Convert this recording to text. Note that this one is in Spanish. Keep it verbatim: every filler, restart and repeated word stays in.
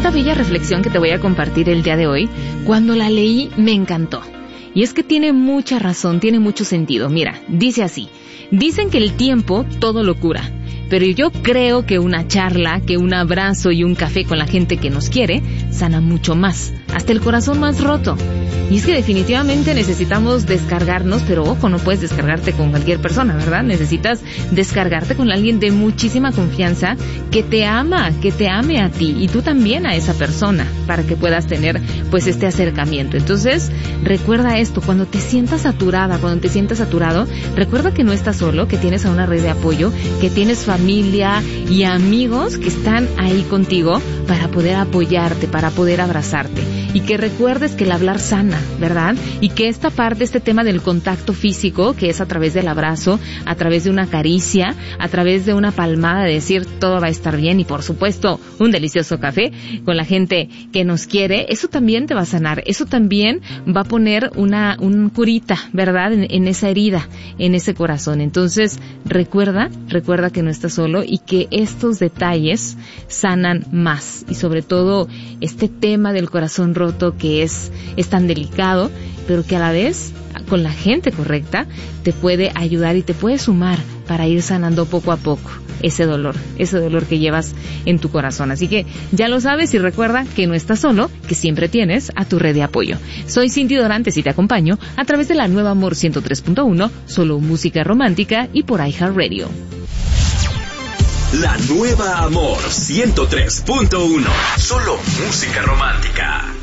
esta bella reflexión que te voy a compartir el día de hoy, cuando la leí me encantó. Y es que tiene mucha razón, tiene mucho sentido. Mira, dice así: dicen que el tiempo todo lo cura, pero yo creo que una charla, que un abrazo y un café con la gente que nos quiere, sana mucho más, hasta el corazón más roto. Y es que definitivamente necesitamos descargarnos, pero ojo, no puedes descargarte con cualquier persona, ¿verdad? Necesitas descargarte con alguien de muchísima confianza, que te ama, que te ame a ti y tú también a esa persona, para que puedas tener pues este acercamiento. Entonces, recuerda esto: cuando te sientas saturada, cuando te sientas saturado, recuerda que no estás solo, que tienes a una red de apoyo, que tienes familia y amigos que están ahí contigo para poder apoyarte, para poder abrazarte. Y que recuerdes que el hablar sana, ¿verdad? Y que esta parte, este tema del contacto físico, que es a través del abrazo, a través de una caricia, a través de una palmada, de decir todo va a estar bien, y por supuesto un delicioso café con la gente que nos quiere, eso también te va a sanar, eso también va a poner una un curita, ¿verdad? En, en esa herida, en ese corazón. Entonces, recuerda, recuerda que no estás solo y que estos detalles sanan más. Y sobre todo este tema del corazón roto, que es, es tan delicado, pero que a la vez, con la gente correcta, te puede ayudar y te puede sumar para ir sanando poco a poco ese dolor, ese dolor que llevas en tu corazón. Así que ya lo sabes, y recuerda que no estás solo, que siempre tienes a tu red de apoyo. Soy Cindy Dorantes y te acompaño a través de la nueva Amor ciento tres punto uno, solo música romántica, y por iHeartRadio. La nueva Amor ciento tres punto uno, solo música romántica.